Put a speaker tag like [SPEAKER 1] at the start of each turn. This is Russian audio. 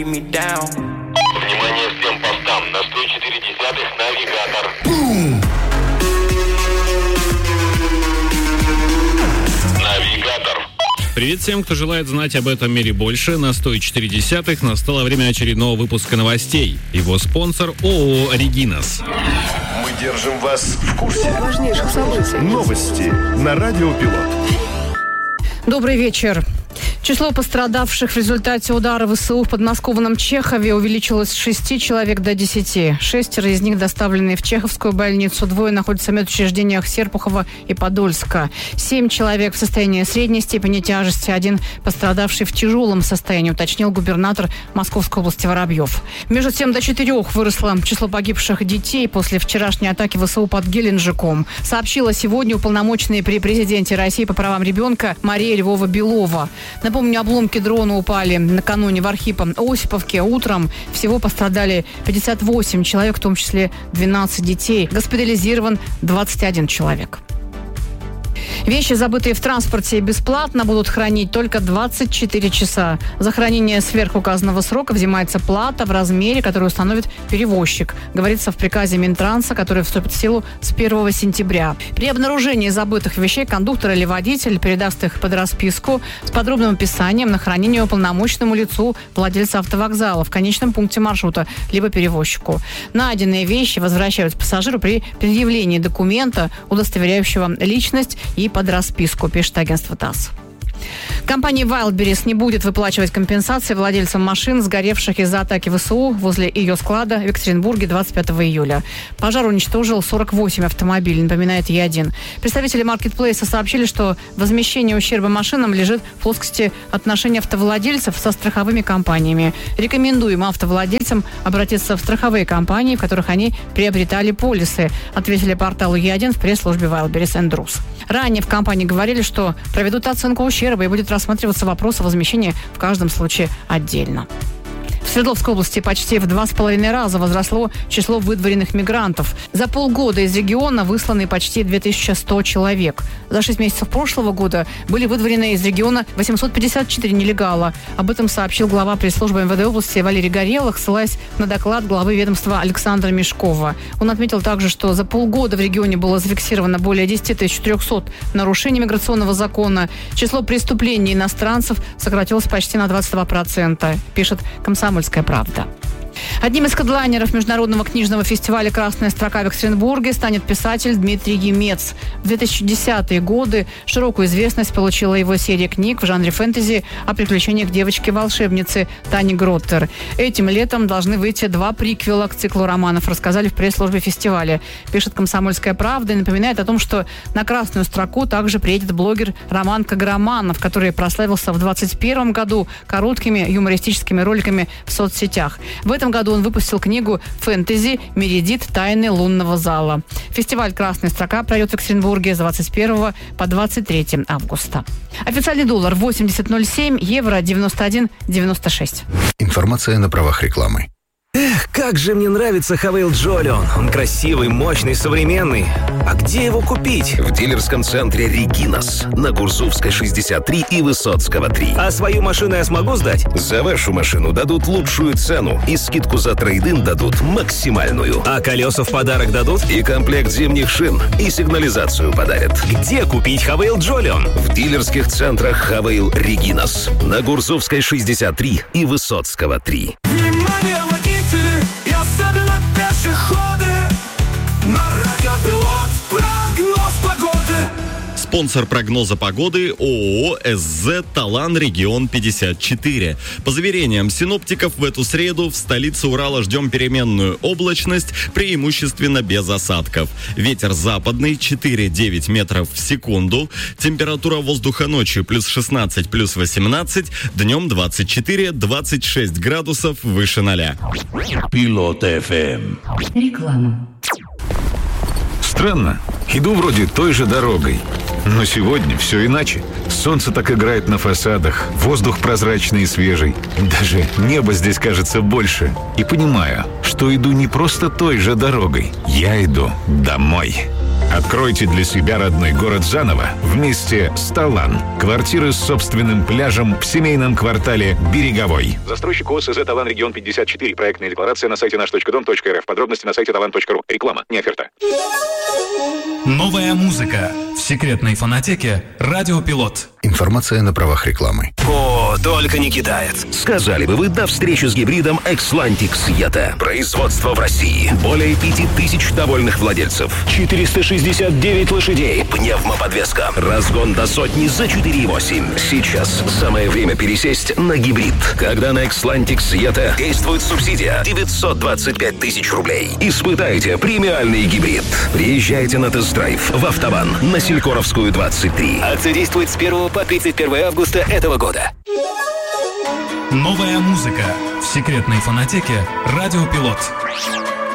[SPEAKER 1] Внимание всем постам, на 104 навигатор. Навигатор.
[SPEAKER 2] Привет всем, кто желает знать об этом мире больше. На 104 настало время очередного выпуска новостей. Его спонсор ООО «Регинас».
[SPEAKER 3] Мы держим вас в курсе
[SPEAKER 4] важнейших событий.
[SPEAKER 3] Новости на Радио Пилот.
[SPEAKER 4] Добрый вечер. Число пострадавших в результате удара ВСУ в подмосковном Чехове увеличилось с 6 человек до 10. 6 из них доставлены в Чеховскую больницу, 2 находятся в медучреждениях Серпухова и Подольска. 7 человек в состоянии средней степени тяжести, 1 пострадавший в тяжелом состоянии, уточнил губернатор Московской области Воробьев. Между тем, до 4 выросло число погибших детей после вчерашней атаки ВСУ под Геленджиком. Сообщила сегодня уполномоченная при президенте России по правам ребенка Мария Львова-Белова. Напомню, обломки дрона упали накануне в Архипо-Осиповке. Утром всего пострадали 58 человек, в том числе 12 детей. Госпитализирован 21 человек. Вещи, забытые в транспорте, бесплатно будут хранить только 24 часа. За хранение сверхуказанного срока взимается плата в размере, которую установит перевозчик. Говорится в приказе Минтранса, который вступит в силу с 1 сентября. При обнаружении забытых вещей кондуктор или водитель передаст их под расписку с подробным описанием на хранение уполномоченному лицу владельца автовокзала в конечном пункте маршрута, либо перевозчику. Найденные вещи возвращают пассажиру при предъявлении документа, удостоверяющего личность, и под расписку, пишет агентство ТАСС. Компания Wildberries не будет выплачивать компенсации владельцам машин, сгоревших из-за атаки ВСУ возле ее склада в Екатеринбурге 25 июля. Пожар уничтожил 48 автомобилей, напоминает Е1. Представители маркетплейса сообщили, что возмещение ущерба машинам лежит в плоскости отношений автовладельцев со страховыми компаниями. Рекомендуем автовладельцам обратиться в страховые компании, в которых они приобретали полисы, ответили порталу Е1 в пресс-службе Wildberries & Rus. Ранее в компании говорили, что проведут оценку ущерба и будет рассматриваться вопрос о возмещении в каждом случае отдельно. В Свердловской области почти в 2,5 раза возросло число выдворенных мигрантов. За полгода из региона высланы почти 2100 человек. За 6 месяцев прошлого года были выдворены из региона 854 нелегала. Об этом сообщил глава пресс-службы МВД области Валерий Горелых, ссылаясь на доклад главы ведомства Александра Мешкова. Он отметил также, что за полгода в регионе было зафиксировано более 10 400 нарушений миграционного закона. Число преступлений иностранцев сократилось почти на 22%, пишет «Комсомольская правда». Одним из хедлайнеров международного книжного фестиваля «Красная строка» в Екатеринбурге станет писатель Дмитрий Емец. В 2010-е годы широкую известность получила его серия книг в жанре фэнтези о приключениях девочки-волшебницы Тани Гроттер. Этим летом должны выйти 2 приквела к циклу романов, рассказали в пресс-службе фестиваля. Пишет «Комсомольская правда» и напоминает о том, что на «Красную строку» также приедет блогер Роман Каграманов, который прославился в 2021 году короткими юмористическими роликами в соцсетях. В этом году он выпустил книгу «Фэнтези. Мередит. Тайны лунного зала». Фестиваль «Красная строка» пройдет в Екатеринбурге с 21 по 23 августа. Официальный доллар 80.07, евро 91.96.
[SPEAKER 5] Информация на правах рекламы.
[SPEAKER 6] Эх, как же мне нравится Хавейл Джолион. Он красивый, мощный, современный. А где его купить?
[SPEAKER 7] В дилерском центре «Регинас» на Гурзувской 63 и Высоцкого 3.
[SPEAKER 6] А свою машину я смогу сдать?
[SPEAKER 7] За вашу машину дадут лучшую цену и скидку за трейд-ин дадут максимальную.
[SPEAKER 6] А колеса в подарок дадут?
[SPEAKER 7] И комплект зимних шин, и сигнализацию подарят.
[SPEAKER 6] Где купить Хавейл Джолион?
[SPEAKER 7] В дилерских центрах «Хавейл Регинас» на Гурзувской 63 и Высоцкого 3.
[SPEAKER 8] Внимание, водители и особенно пешеходы. На Радио Пилот прогноз погоды.
[SPEAKER 2] Спонсор прогноза погоды ООО «СЗ Талан Регион 54». По заверениям синоптиков, в эту среду в столице Урала ждем переменную облачность, преимущественно без осадков. Ветер западный 4-9 метров в секунду. Температура воздуха ночью плюс 16, плюс 18, днем 24-26 градусов выше 0.
[SPEAKER 3] Пилот ФМ.
[SPEAKER 9] Реклама.
[SPEAKER 10] Странно. Иду вроде той же дорогой. Но сегодня все иначе. Солнце так играет на фасадах, воздух прозрачный и свежий. Даже небо здесь кажется больше. И понимаю, что иду не просто той же дорогой. Я иду домой. Откройте для себя родной город заново вместе с Талан. Квартиры с собственным пляжем в семейном квартале Береговой.
[SPEAKER 9] Застройщик ОСЗ «Талан Регион 54». Проектная декларация на сайте наш.дом.рф. Подробности на сайте talan.ru. Реклама, не оферта.
[SPEAKER 11] Новая музыка в секретной фонотеке «Радио Пилот».
[SPEAKER 5] Информация на правах рекламы.
[SPEAKER 7] О, только не китаец. Сказали бы вы до встречи с гибридом Xlantic Yeta. Производство в России. Более 5000 довольных владельцев. 469 лошадей. Пневмоподвеска. Разгон до сотни за 4,8. Сейчас самое время пересесть на гибрид. Когда на Xlantic Yeta действует субсидия 925 тысяч рублей. Испытайте премиальный гибрид. Приезжайте на тест-драйв в Автобан на Селькоровскую 23.
[SPEAKER 12] Акция действует с 1 по 31 августа этого года.
[SPEAKER 11] Новая музыка в секретной фонотеке «Радио Пилот».